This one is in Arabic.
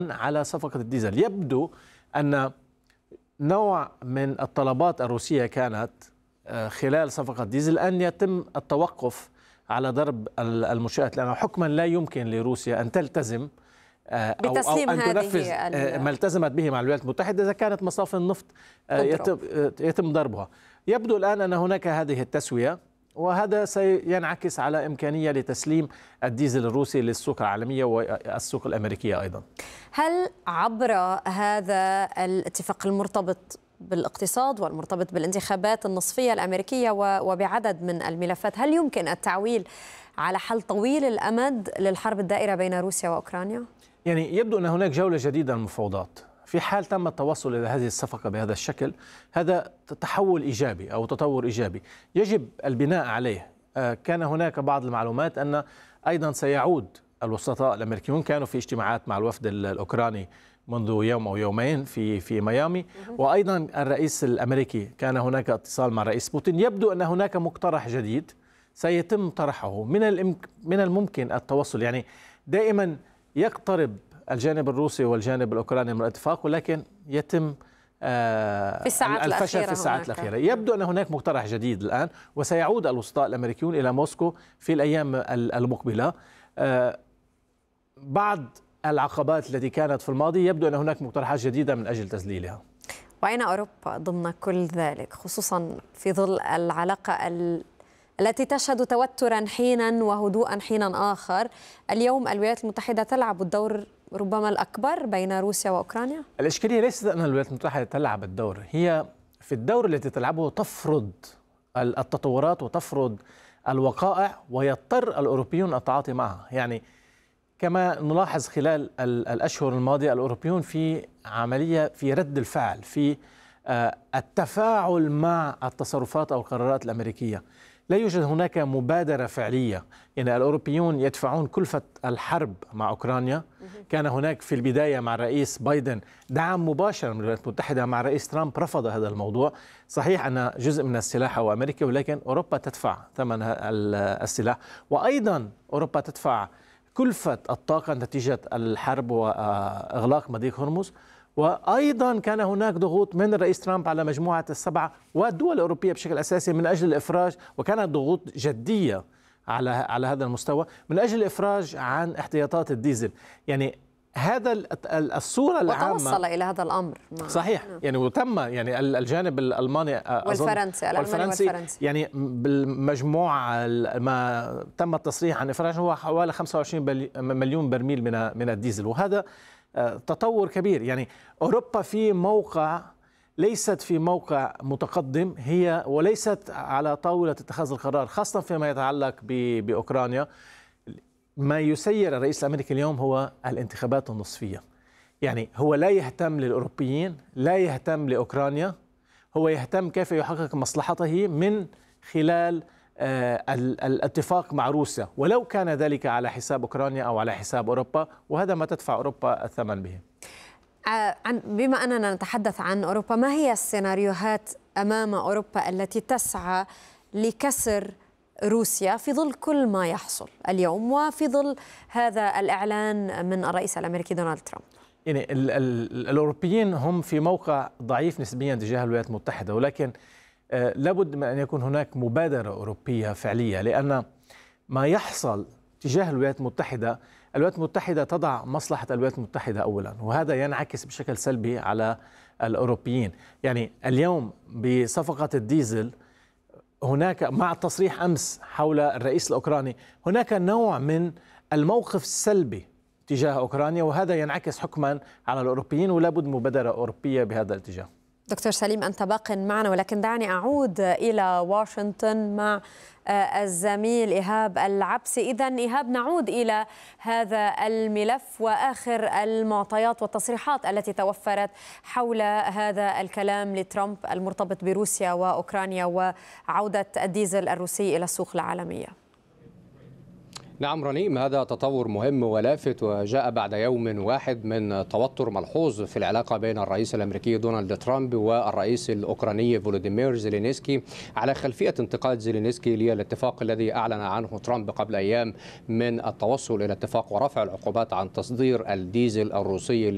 على صفقة الديزل. يبدو أن نوع من الطلبات الروسية كانت خلال صفقة ديزل أن يتم التوقف على ضرب المنشآت، لأنه حكما لا يمكن لروسيا أن تلتزم أو أن تنفذ ما التزمت به مع الولايات المتحدة إذا كانت مصافي النفط يتم ضربها. يبدو الآن أن هناك هذه التسوية، وهذا سينعكس على إمكانية لتسليم الديزل الروسي للسوق العالمية والسوق الأمريكية أيضا. هل عبر هذا الاتفاق المرتبط بالاقتصاد والمرتبط بالانتخابات النصفية الأمريكية وبعدد من الملفات، هل يمكن التعويل على حل طويل الأمد للحرب الدائرة بين روسيا وأوكرانيا؟ يعني يبدو أن هناك جولة جديدة للمفاوضات. في حال تم التوصل إلى هذه الصفقة بهذا الشكل، هذا تحول إيجابي أو تطور إيجابي يجب البناء عليه. كان هناك بعض المعلومات أن أيضا سيعود الوسطاء الأمريكيون، كانوا في اجتماعات مع الوفد الأوكراني منذ يوم أو يومين في ميامي، وأيضا الرئيس الأمريكي كان هناك اتصال مع الرئيس بوتين. يبدو أن هناك مقترح جديد سيتم طرحه. من الممكن التوصل، يعني دائما يقترب الجانب الروسي والجانب الأوكراني من الاتفاق، ولكن يتم الفشل في الساعات الأخيرة. يبدو أن هناك مقترح جديد الآن، وسيعود الوسطاء الأمريكيون إلى موسكو في الأيام المقبلة. بعض العقبات التي كانت في الماضي يبدو أن هناك مقترحات جديدة من أجل تذليلها. وأين أوروبا ضمن كل ذلك، خصوصا في ظل العلاقة التي تشهد توترا حينا وهدوءا حينا آخر؟ اليوم الولايات المتحدة تلعب الدور ربما الأكبر بين روسيا وأوكرانيا. الإشكالية ليست أن الولايات المتحدة تلعب الدور، هي في الدور التي تلعبه تفرض التطورات وتفرض الوقائع، ويضطر الأوروبيون التعاطي معها. يعني كما نلاحظ خلال الأشهر الماضية، الأوروبيون في عملية في رد الفعل، في التفاعل مع التصرفات أو القرارات الأمريكية. لا يوجد هناك مبادرة فعلية. يعني الأوروبيون يدفعون كلفة الحرب مع أوكرانيا. كان هناك في البداية مع الرئيس بايدن دعم مباشر من الولايات المتحدة، مع الرئيس ترامب رفض هذا الموضوع. صحيح أن جزء من السلاح هو أمريكا، ولكن أوروبا تدفع ثمن السلاح، وأيضا أوروبا تدفع كلفة الطاقة نتيجة الحرب وإغلاق مضيق هرمز. وأيضا كان هناك ضغوط من الرئيس ترامب على مجموعة السبعة والدول الأوروبية بشكل أساسي من أجل الإفراج، وكانت ضغوط جدية على هذا المستوى من أجل الإفراج عن احتياطات الديزل. يعني هذا الصورة العامة وتوصل إلى هذا الأمر. صحيح، يعني وتم يعني الجانب الألماني والفرنسي يعني بالمجموع ما تم التصريح عن إفراج هو حوالي 25 مليون برميل من الديزل، وهذا تطور كبير. يعني أوروبا في موقع، ليست في موقع متقدم، هي وليست على طاولة اتخاذ القرار، خاصة فيما يتعلق بأوكرانيا. ما يسير الرئيس الأمريكي اليوم هو الانتخابات النصفية. يعني هو لا يهتم للأوروبيين، لا يهتم لأوكرانيا، هو يهتم كيف يحقق مصلحته من خلال الاتفاق مع روسيا، ولو كان ذلك على حساب أوكرانيا أو على حساب أوروبا، وهذا ما تدفع أوروبا الثمن به. بما أننا نتحدث عن أوروبا، ما هي السيناريوهات أمام أوروبا التي تسعى لكسر روسيا في ظل كل ما يحصل اليوم وفي ظل هذا الإعلان من الرئيس الأمريكي دونالد ترامب؟ يعني الأوروبيين هم في موقع ضعيف نسبيا تجاه الولايات المتحدة، ولكن لابد من أن يكون هناك مبادرة أوروبية فعلية، لأن ما يحصل تجاه الولايات المتحدة تضع مصلحة الولايات المتحدة أولا، وهذا ينعكس بشكل سلبي على الأوروبيين. يعني اليوم بصفقة الديزل، هناك مع التصريح أمس حول الرئيس الأوكراني هناك نوع من الموقف السلبي تجاه أوكرانيا، وهذا ينعكس حكما على الأوروبيين، ولابد مبادرة أوروبية بهذا الاتجاه. دكتور سليم، أنت باق معنا، ولكن دعني أعود إلى واشنطن مع الزميل إيهاب العبسي. إذن إيهاب، نعود إلى هذا الملف وآخر المعطيات والتصريحات التي توفرت حول هذا الكلام لترامب المرتبط بروسيا وأوكرانيا وعودة الديزل الروسي إلى السوق العالمية. نعم رنيم، هذا تطور مهم ولافت، وجاء بعد يوم واحد من توتر ملحوظ في العلاقة بين الرئيس الأمريكي دونالد ترامب والرئيس الأوكراني فولوديمير زيلينسكي، على خلفية انتقاد زيلينسكي للاتفاق الذي أعلن عنه ترامب قبل أيام من التوصل إلى اتفاق ورفع العقوبات عن تصدير الديزل الروسي